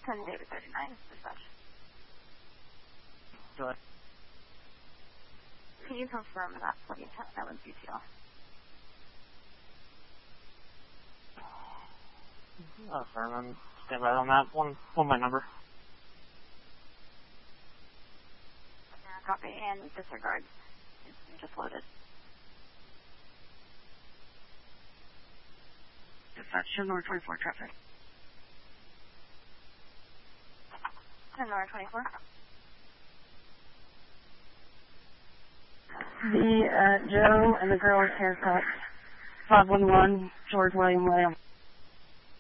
10 David 39, dispatch. Go ahead. Can you confirm that was BTL? Affirm. Stand by on that. One my number. Copy and disregard. Just loaded. Dispatch, show North 24 traffic. 10 North 24. The Joe and the girl with haircut. 511 George William Lamb.